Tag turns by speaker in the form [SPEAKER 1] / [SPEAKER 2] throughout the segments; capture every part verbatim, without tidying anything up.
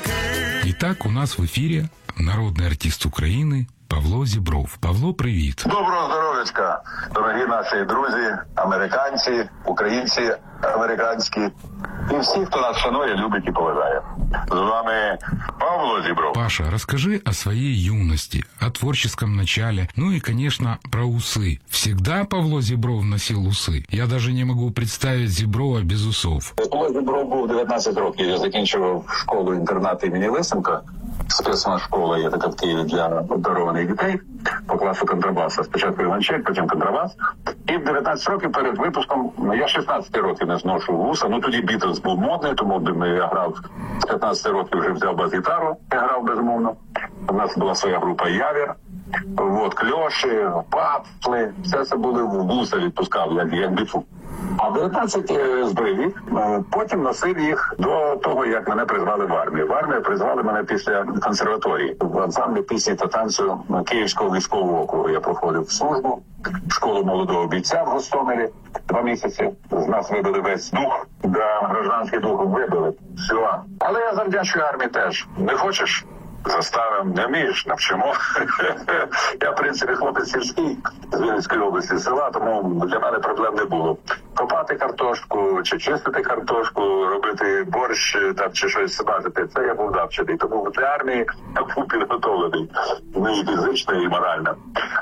[SPEAKER 1] Итак, у нас в эфире народный артист Украины Павло Зібров. Павло, привіт.
[SPEAKER 2] Доброго здоров'ячка, дорогі наші друзі, американці, українці американські і всі, хто нас шанує, любить і поважає. З вами Павло Зібров.
[SPEAKER 1] Паша, расскажи о своей юности, о творческом начале, ну и, конечно, про усы. Всегда Павло Зібров носил усы? Я даже не могу представить Зіброва без усов.
[SPEAKER 2] Павло Зібров був дев'ятнадцять років, я закінчував школу-інтернат імені Лисенка. Спецна школа є така в Києві для обдарованих дітей по класу контрабаса. Спочатку іванчек, потім контрабас. І в дев'ятнадцять років перед випуском, ну, я шістнадцять років не зношу вуса. Ну тоді Бітлз був модний, тому я грав з п'ятнадцяти років, вже взяв бас-гітару, я грав безумовно. У нас була своя група «Явір». От, кльоші, патли, все це були в вуса відпускав, як, як бітфу. А в дев'ятнадцять збрив їх, потім носив їх до того, як мене призвали в армію. В армію призвали мене після консерваторії. В ансамблі пісні та танцю Київського військового округу я проходив службу, в школу молодого бійця в Гостомелі. Два місяці з нас вибили весь дух, да, гражданський дух вибили. Все. Але я завдячую армії теж. Не хочеш? Заставим, не вмієш, навчимо. Я, в принципі, хлопець сільський з Вінницької області, села, тому для мене проблем не було. Копати картошку, чи чистити картошку, робити борщ, там, чи щось смажити, це я був навчений. Тому для армії я був підготовлений, ну, і фізично, і морально.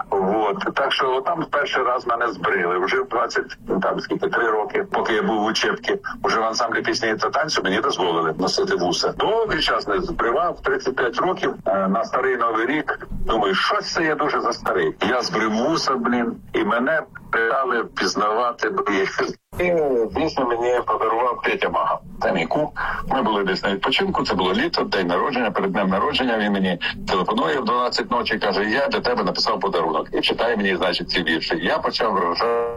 [SPEAKER 2] От. Так що там перший раз мене збрили. Вже в двадцять, там, скільки, три роки, поки я був в учебці, вже в ансамблі пісні та танцю мені дозволили носити вуса. Довгий час не збривав, тридцять п'ять років, на старий Новий рік. Думаю, щось це я дуже за старий. Я збрив вуса, блін, і мене перестали пізнавати. І, звісно, мені подарував Петя Мага. Це мій кум. Ми були десь на відпочинку, це було літо, день народження, перед днем народження він мені телефонує в дванадцять ночі і каже, я для тебе написав подарунок. І читає мені, значить, ці вірші. Я почав рожати.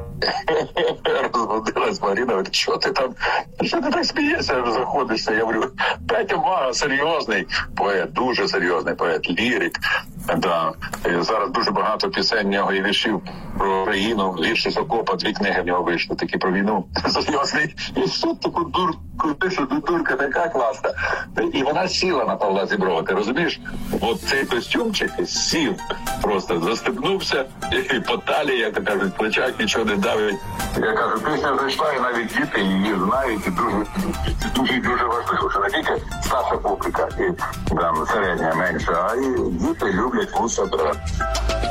[SPEAKER 2] Розбудилась Маріна, говорить, що ти там, що ти так смієшся, заходишся? Я говорю, Петя Мага серйозний поет, дуже серйозний поет, лірик. Да. І зараз дуже багато пісень в нього і віршів про Україну, вірші з окопа, дві книги в нього вийшли, такі про війну. Серйозний. І що таку дурку, ти що, дурка така класна. І вона сіла на Павла Зіброва, ти розумієш? От цей костюмчик сів, просто застебнувся, і по талії, як то кажуть, в плечах нічого не давить. Я кажу, пісня зайшла, і навіть діти її знають, і дуже, дуже, дуже важливо, що не тільки старша публіка, і там середня, менша, а і діти люблять вуса брати.